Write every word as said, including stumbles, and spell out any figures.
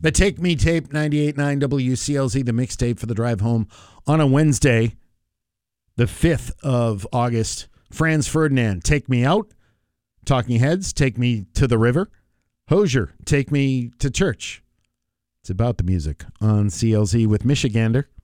The Take Me tape, ninety-eight point nine W C L Z, the mixtape for the drive home on a Wednesday, the fifth of August. Franz Ferdinand, Take Me Out. Talking Heads, Take Me to the River. Hozier, Take Me to Church. It's about the music on C L Z with Michigander.